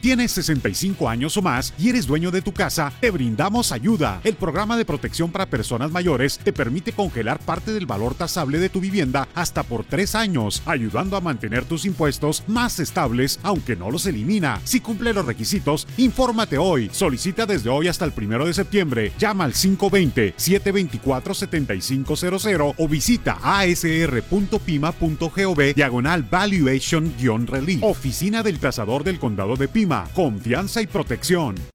tienes 65 años o más y eres dueño de tu casa, te brindamos ayuda. El programa de protección para personas mayores te permite congelar parte del valor tasable de tu vivienda hasta por 3 años, ayudando a mantener tus impuestos más estables, aunque no los elimina. Si cumple los requisitos, infórmate hoy. Solicita desde hoy hasta el 1 de septiembre. Llama al 520-724-7500 o visita asr.pima.gov/valuation-relief. Oficina del Tasador del Condado de Pima. Confianza y protección.